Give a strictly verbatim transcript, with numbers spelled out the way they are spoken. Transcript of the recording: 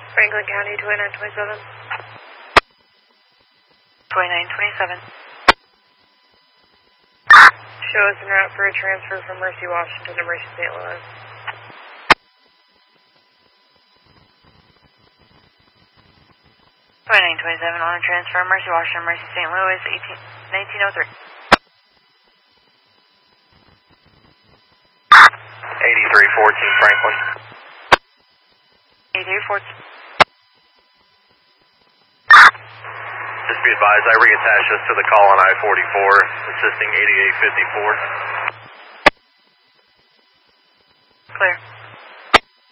Franklin County, twenty-nine twenty-seven. twenty-nine twenty-seven. Show us en route for a transfer from Mercy, Washington to Mercy, Saint Louis. twenty-nine twenty-seven on a transfer, Mercy, Washington, Mercy, Saint Louis, eighteen, nineteen oh three. eighty-three fourteen Franklin. eighty-three fourteen. Just be advised, I reattached this to the call on I forty-four, assisting eighty-eight fifty-four. Clear.